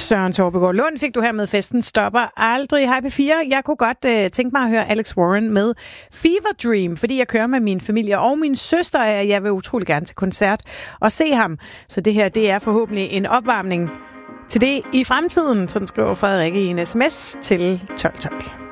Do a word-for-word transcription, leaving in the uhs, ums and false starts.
Søren Torpegaard Lund fik du her med Festen stopper aldrig. Hej P fire. Jeg kunne godt uh, tænke mig at høre Alex Warren med Fever Dream, fordi jeg kører med min familie og min søster, og jeg vil utrolig gerne til koncert og se ham. Så det her, det er forhåbentlig en opvarmning til det i fremtiden, sådan skriver Frederikke i en sms til tolv tolv.